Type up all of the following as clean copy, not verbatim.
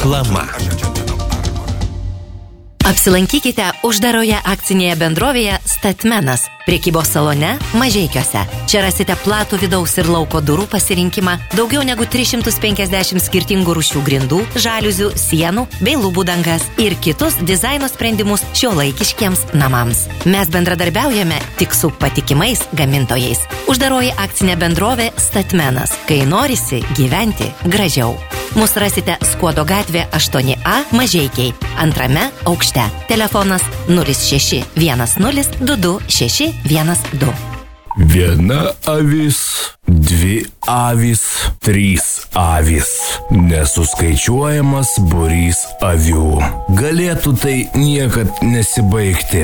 Reklama. Apsilankykite uždaroje akcinėje bendrovėje Statmenas, prekybos salone Mažeikiuose. Čia rasite platų vidaus ir lauko durų pasirinkimą, daugiau negu 350 skirtingų rūšių grindų, žaliuzių, sienų bei lubų dangas ir kitus dizaino sprendimus šiuolaikiškiems namams. Mes bendradarbiaujame tik su patikimais gamintojais. Uždaroji akcinė bendrovė Statmenas, kai norisi gyventi gražiau. Mūsų rasite Skuodo gatvė 8A Mažeikiai, antrame aukšte. Telefonas 0610226612. Viena avis, dvi avis, trys avis. Nesuskaičiuojamas būrys avių. Galėtų tai niekad nesibaigti.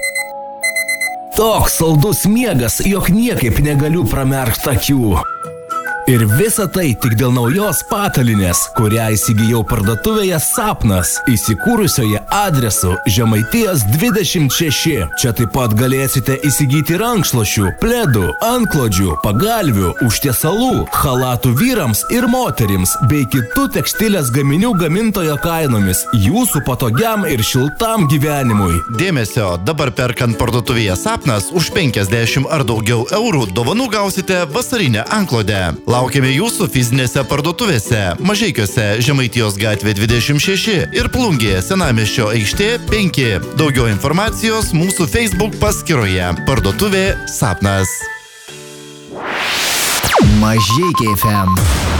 Toks saldus miegas, jog niekaip negaliu pramerkti akių. Ir visa tai tik dėl naujos patalinės, kurią įsigijau parduotuvėje Sapnas, įsikūrusioje adresu Žemaitijos 26. Čia taip pat galėsite įsigyti rankšluosčių, pledų, antklodžių, pagalvių, užtiesalų, chalatų vyrams ir moterims, bei kitų tekstilės gaminių gamintojo kainomis, jūsų patogiam ir šiltam gyvenimui. Dėmesio, dabar perkant parduotuvėje Sapnas už 50 ar daugiau eurų dovanų gausite vasarinę antklodę. Laukiame jūsų fizinėse parduotuvėse Mažeikiuose Žemaitijos gatvė 26 ir Plungėje Senamiesčio aikštė 5. Daugiau informacijos mūsų Facebook paskyroje. Parduotuvė Sapnas. Mažeikiai FM.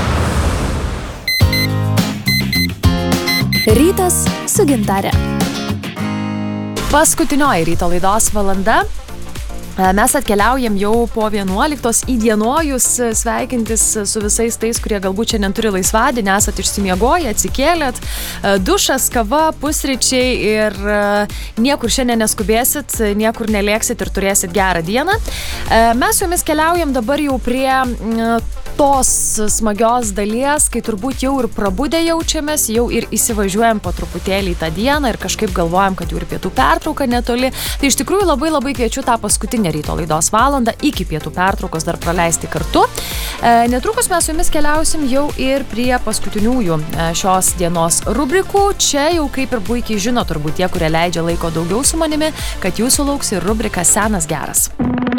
Rytas su Gintare. Paskutinioji ryto laidos valanda. Mes atkeliaujam jau po 11 įdienojus sveikintis su visais tais, kurie galbūt šiandien turi laisvadienį, esat išsimiegoję, atsikėlėt, dušas, kava, pusryčiai ir niekur šiandien neskubėsit, niekur nelėksit ir turėsit gerą dieną. Mes su jumis keliaujam dabar jau prie tos smagios dalies, kai turbūt jau ir prabudę jaučiamės, jau ir įsivažiuojam po truputėlį į tą dieną ir kažkaip galvojam, kad jau ir pietų pertrauka netoli. Tai iš tikrųjų labai kviečiu tą paskutinę ryto laidos valandą iki pietų pertraukos dar praleisti kartu. Netrukus mes su jumis keliausim jau ir prie paskutiniųjų šios dienos rubrikų. Čia jau kaip ir puikiai žino turbūt tie, kurie leidžia laiko daugiau su manimi, kad jūsų lauks ir rubrika Senas geras.